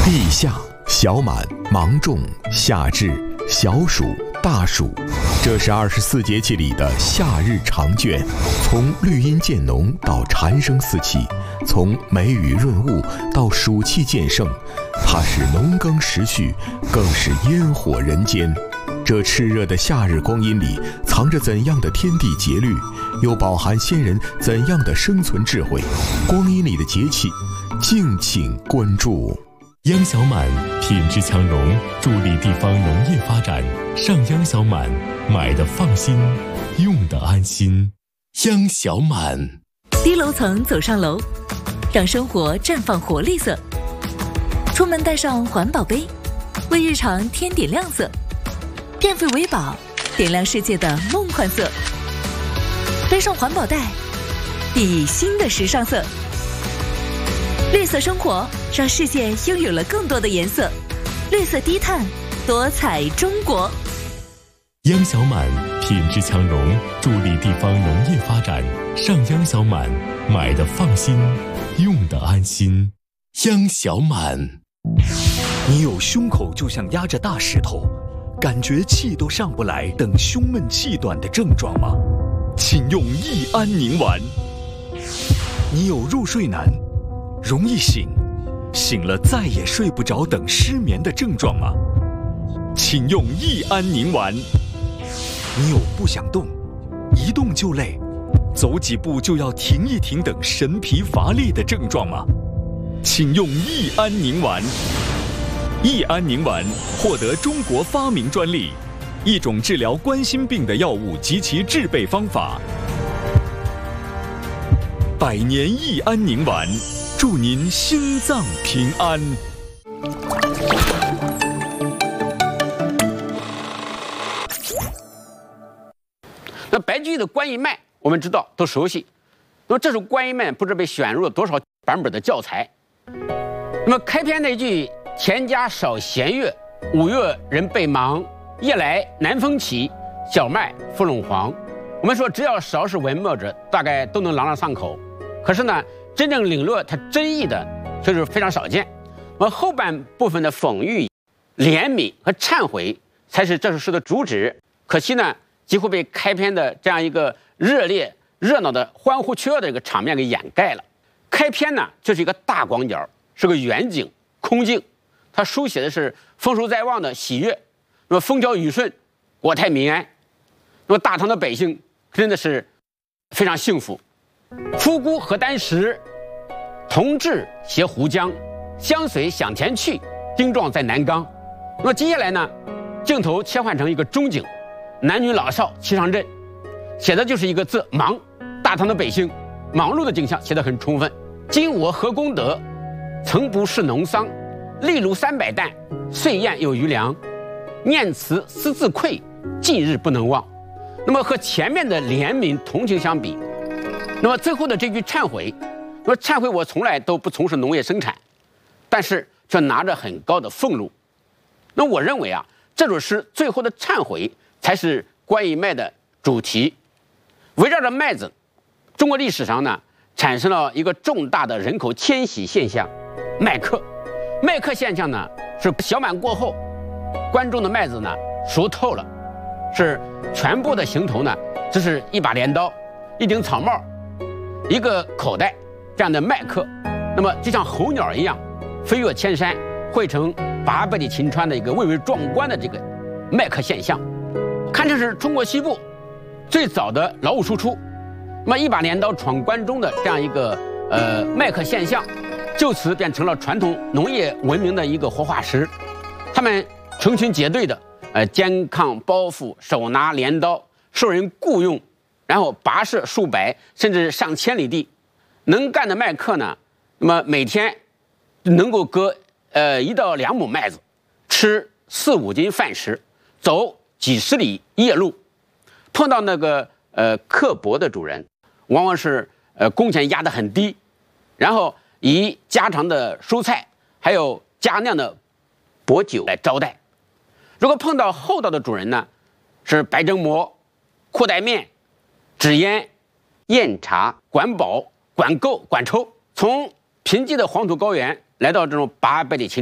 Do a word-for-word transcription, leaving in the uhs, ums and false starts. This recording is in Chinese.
立夏、小满、芒种、夏至、小暑、大暑，这是二十四节气里的夏日长卷。从绿阴渐浓到蝉声四起，从梅雨润物到暑气渐盛，它是农耕时序，更是烟火人间。这炽热的夏日光阴里，藏着怎样的天地节律，又饱含先人怎样的生存智慧？光阴里的节气，敬请关注。 央小满品质强农，助力地方农业发展。上央小满，买的放心，用的安心。央小满。 低楼层走上楼，让生活绽放活力色。出门带上环保杯，为日常添点亮色。电费为宝，点亮世界的梦幻色。背上环保袋，熠熠新的时尚色。绿色生活，让世界拥有了更多的颜色。绿色低碳，多彩中国。 央小满品质强农，助力地方农业发展。上央小满，买的放心，用的安心。央小满。 你有胸口就像压着大石头，感觉气都上不来等胸闷气短的症状吗？请用益安宁丸。你有入睡难，容易醒，醒了再也睡不着等失眠的症状吗？请用益安宁丸。你有不想动，一动就累，走几步就要停一停等神疲乏力的症状吗？请用益安宁丸。益安宁丸获得中国发明专利，一种治疗冠心病的药物及其制备方法。百年益安宁丸，祝您心脏平安。 那白居易的《观音脉》，我们知道都熟悉。那么这首《观音脉》不知被选入了多少版本的教材。那么开篇那句“田家少闲月，五月人备忙。夜来南风起，小麦覆陇黄”，我们说只要少是文墨者，大概都能朗朗上口。可是呢，真正领略它真意的却是非常少见。而后半部分的讽喻、怜悯和忏悔，才是这首诗的主旨。可惜呢，几乎被开篇的这样一个热烈、热闹的欢呼雀跃的这个场面给掩盖了。开篇呢，就是一个大广角，是个远景、空镜，它书写的是丰收在望的喜悦，那么风调雨顺，国泰民安。那么大唐的百姓真的是非常幸福。夫姑何丹石，同治携胡江，相随享田去，丁壮在南冈。那么接下来呢，镜头切换成一个中景，男女老少齐上阵，写的就是一个字忙。大唐的百姓忙碌的景象写得很充分。今我何功德，曾不是农桑，粒如三百担，岁晏有余粮。念慈思自愧，近日不能忘。那么和前面的怜悯同情相比，那么最后的这句忏悔，那么忏悔我从来都不从事农业生产，但是却拿着很高的俸禄。那我认为啊，这首诗最后的忏悔才是《观音脉》的主题。围绕着麦子，中国历史上呢产生了一个重大的人口迁徙现象——麦客。麦客现象呢是小满过后，关中的麦子呢熟透了，是全部的行头呢只是一把镰刀、一顶草帽、一个口袋这样的麦客，那么就像候鸟一样飞越千山，汇成八百里秦川的一个蔚为壮观的这个麦客现象，堪称是中国西部最早的劳务输出。那么一把镰刀闯关中的这样一个呃麦客现象，就此变成了传统农业文明的一个活化石。他们成群结队的呃肩扛包袱，手拿镰刀，受人雇用，然后跋涉数百甚至上千里地。能干的麦客呢，那么每天能够割呃一到两亩麦子，吃四五斤饭食，走几十里夜路。碰到那个呃刻薄的主人，往往是呃工钱压得很低，然后以家常的蔬菜还有佳酿的薄酒来招待。如果碰到厚道的主人呢，是白蒸馍、裤带面、纸烟、宴茶、管饱、管够、管抽。从贫瘠的黄土高原来到这种八百里秦